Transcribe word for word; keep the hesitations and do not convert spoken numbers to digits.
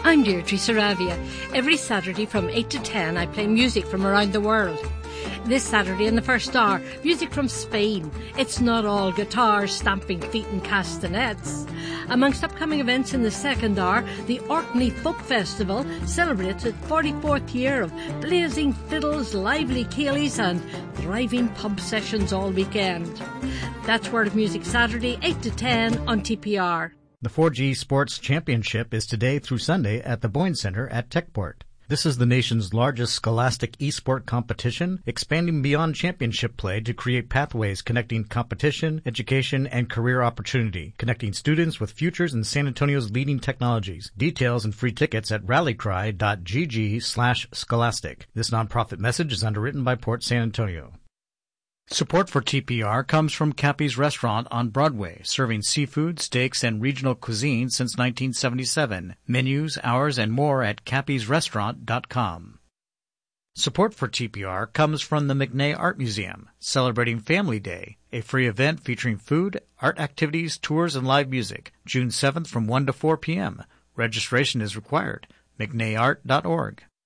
I'm Deirdre Saravia. Every Saturday from eight to ten I play music from around the world. This Saturday in the first hour, music from Spain. It's not all guitars, stamping feet and castanets. Amongst upcoming events in the second hour, the Orkney Folk Festival celebrates its forty-fourth year of blazing fiddles, lively ceilidhs and thriving pub sessions all weekend. That's Word of Music Saturday, eight to ten on T P R. The four G Sports Championship is today through Sunday at the Boyne Centre at Techport. This is the nation's largest scholastic e-sport competition, expanding beyond championship play to create pathways connecting competition, education, and career opportunity, connecting students with futures in San Antonio's leading technologies. Details and free tickets at rallycry.gg slash scholastic. This nonprofit message is underwritten by Port San Antonio. Support for T P R comes from Cappy's Restaurant on Broadway, serving seafood, steaks, and regional cuisine since nineteen seventy-seven. Menus, hours, and more at cappys restaurant dot com. Support for T P R comes from the McNay Art Museum, celebrating Family Day, a free event featuring food, art activities, tours, and live music, June seventh from one to four p.m. Registration is required. mcnay art dot org.